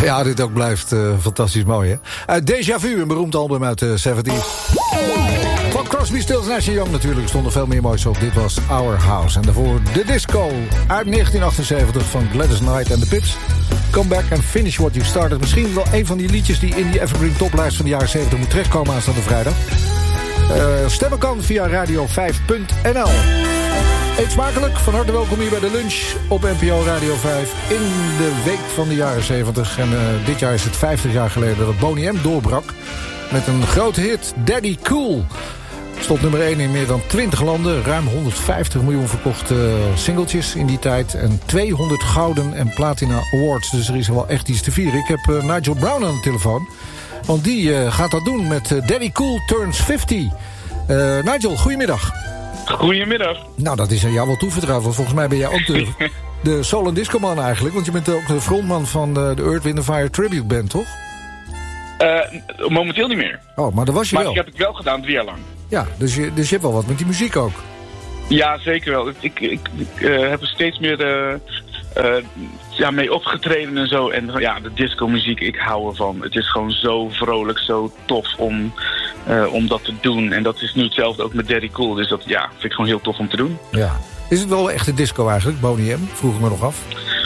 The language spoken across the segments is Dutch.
Ja, dit ook blijft fantastisch mooi, hè? Déjà Vu, een beroemd album uit de 70's. Van Crosby, Stills, Nash & Young natuurlijk. Stond er veel meer moois op. Dit was Our House. En daarvoor The Disco uit 1978 van Gladys Knight en The Pips. Come Back and Finish What You Started. Misschien wel een van die liedjes die in die Evergreen toplijst van de jaren 70 moet terechtkomen aanstaande vrijdag. Stemmen kan via radio5.nl. Eet smakelijk, van harte welkom hier bij de lunch op NPO Radio 5 in de week van de jaren 70. En dit jaar is het 50 jaar geleden dat Boney M doorbrak met een grote hit, Daddy Cool. Stond nummer 1 in meer dan 20 landen, ruim 150 miljoen verkochte singeltjes in die tijd en 200 gouden en platina awards. Dus er is wel echt iets te vieren. Ik heb Nigel Brown aan de telefoon, want die gaat dat doen met Daddy Cool Turns 50. Nigel, goedemiddag. Goedemiddag. Nou, dat is aan jou wel toevertrouwd, want volgens mij ben jij ook de soul- en disco-man eigenlijk. Want je bent ook de frontman van de Earth, Wind & Fire Tribute Band, toch? Momenteel niet meer. Oh, maar dat was je wel. Maar dat heb ik wel gedaan 3 jaar lang. Ja, dus je hebt wel wat met die muziek ook. Ja, zeker wel. Ik heb er steeds meer mee opgetreden en zo. En ja, de disco-muziek, ik hou ervan. Het is gewoon zo vrolijk, zo tof om dat te doen. En dat is nu hetzelfde ook met Daddy Cool. Dus dat vind ik gewoon heel tof om te doen. Ja. Is het wel echt een disco eigenlijk, Boney M? Vroeg ik me nog af.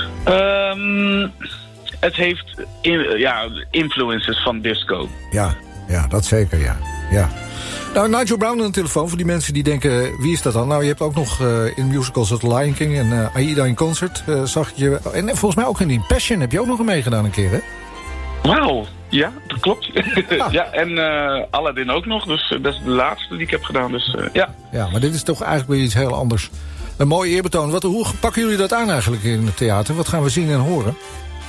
Het heeft influences van disco. Ja, dat zeker, ja. Nou, Nigel Brown aan de telefoon, voor die mensen die denken, wie is dat dan? Nou, je hebt ook nog in musicals als The Lion King en Aida in Concert, zag je. En volgens mij ook in die Passion heb je ook nog meegedaan een keer, hè? Wauw, ja, dat klopt. Ja, en Aladdin ook nog, dus dat is de laatste die ik heb gedaan, dus ja. Ja, maar dit is toch eigenlijk weer iets heel anders. Een mooie eerbetoon. Hoe pakken jullie dat aan eigenlijk in het theater? Wat gaan we zien en horen?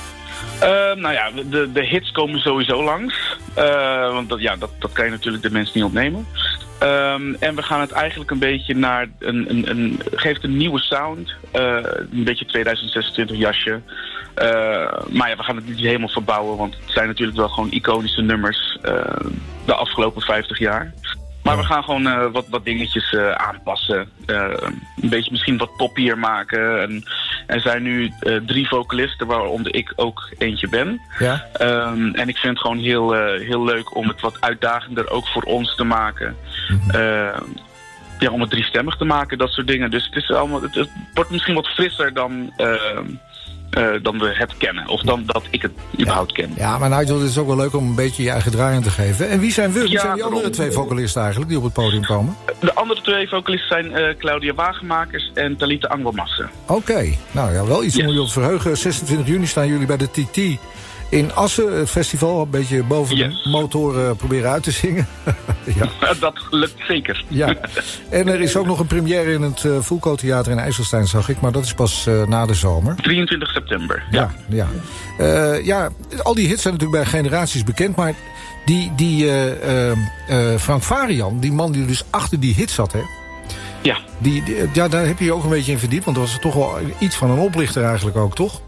De hits komen sowieso langs. Want dat kan je natuurlijk de mensen niet ontnemen. En we gaan het eigenlijk een beetje naar geeft een nieuwe sound. Een beetje 2026 jasje. Maar we gaan het niet helemaal verbouwen. Want het zijn natuurlijk wel gewoon iconische nummers. De afgelopen 50 jaar. Maar we gaan gewoon wat dingetjes aanpassen. Een beetje misschien wat poppier maken. En er zijn nu 3 vocalisten, waaronder ik ook eentje ben. Ja. En ik vind het gewoon heel leuk om het wat uitdagender ook voor ons te maken. Mm-hmm. Om het 3-stemmig te maken, dat soort dingen. Dus het wordt misschien wat frisser dan we het kennen. Of dan dat ik het überhaupt ken. Ja, maar Nigel, het is ook wel leuk om een beetje je eigen draai aan te geven. En wie zijn we? Wie zijn die andere 2 vocalisten eigenlijk die op het podium komen? De andere 2 vocalisten zijn Claudia Wagenmakers en Talita Angwamasse. Oké. Nou ja, wel iets om je op te verheugen. 26 juni staan jullie bij de TT in Assen. Het festival, een beetje boven de motoren proberen uit te zingen. Ja. Dat lukt zeker. Ja. En er is ook nog een première in het Fulco Theater in IJsselstein, zag ik. Maar dat is pas na de zomer. 23 september. Ja. Al die hits zijn natuurlijk bij generaties bekend. Maar die Frank Farian, die man die dus achter die hit zat, hè? Ja. Daar heb je je ook een beetje in verdiept. Want dat was toch wel iets van een oplichter eigenlijk ook, toch?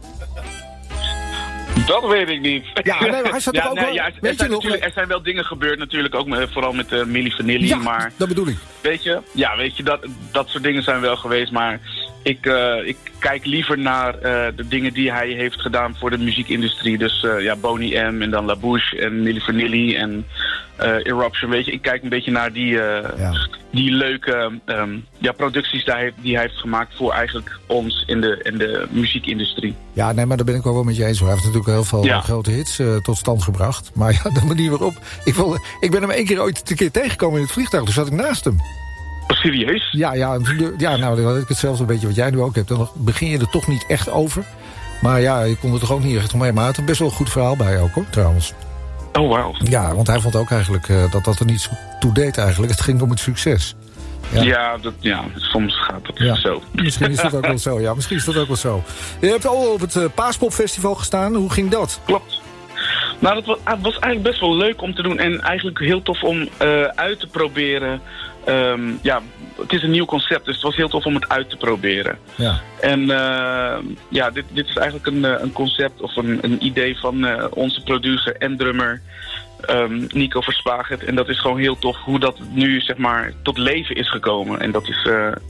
Dat weet ik niet. Ja, nee, maar hij zat er ook wel... Er zijn wel dingen gebeurd natuurlijk, ook vooral met Milli Vanilli. Ja, maar, dat bedoel ik. Weet je, dat soort dingen zijn wel geweest. Maar ik kijk liever naar de dingen die hij heeft gedaan voor de muziekindustrie. Dus Boney M en dan La Bouche en Milli Vanilli en Eruption, weet je. Ik kijk een beetje naar die leuke producties die hij heeft gemaakt voor eigenlijk ons in de muziekindustrie. Ja, nee, maar daar ben ik wel met je eens. Hij heeft natuurlijk heel veel grote hits tot stand gebracht. Maar ja, de manier waarop... Ik ben hem ooit een keer tegengekomen in het vliegtuig. Toen zat ik naast hem. Serieus? Ja, nou, dan had ik hetzelfde beetje wat jij nu ook hebt. Dan begin je er toch niet echt over. Maar ja, je kon er toch ook niet echt omheen. Maar hij had er best wel een goed verhaal bij ook, hoor, trouwens. Oh, wauw. Ja, want hij vond ook eigenlijk dat er niets toe deed eigenlijk. Het ging om het succes. Ja, soms gaat dat zo. Misschien is dat ook wel zo, ja. Misschien is dat ook wel zo. Je hebt al op het Paaspopfestival gestaan. Hoe ging dat? Klopt. Nou, het was eigenlijk best wel leuk om te doen. En eigenlijk heel tof om uit te proberen. Het is een nieuw concept, dus het was heel tof om het uit te proberen. Ja. En dit is eigenlijk een concept of een idee van onze producer en drummer Nico Verspaget. En dat is gewoon heel tof hoe dat nu zeg maar tot leven is gekomen. En dat is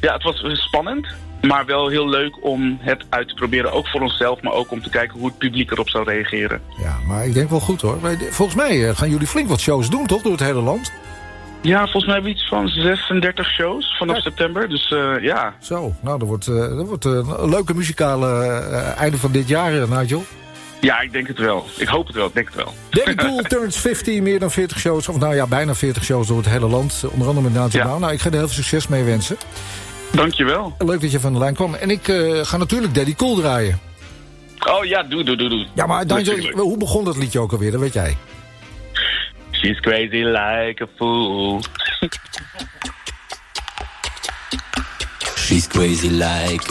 Ja, het was spannend, maar wel heel leuk om het uit te proberen. Ook voor onszelf, maar ook om te kijken hoe het publiek erop zou reageren. Ja, maar ik denk wel goed hoor. Volgens mij gaan jullie flink wat shows doen, toch? Door het hele land? Ja, volgens mij hebben we iets van 36 shows vanaf september. Dus ja. Zo, nou, dat wordt een leuke muzikale einde van dit jaar, Nigel. Ja, ik denk het wel. Ik hoop het wel, ik denk het wel. Daddy Cool turns 50, meer dan 40 shows. Of nou ja, bijna 40 shows door het hele land. Onder andere met Nigel Brown. Nou, ik ga er heel veel succes mee wensen. Dankjewel. Leuk dat je van de lijn kwam. En ik ga natuurlijk Daddy Cool draaien. Oh ja, doe. Ja, maar Nigel, hoe begon dat liedje ook alweer? Dat weet jij. She's crazy like a fool. She's crazy like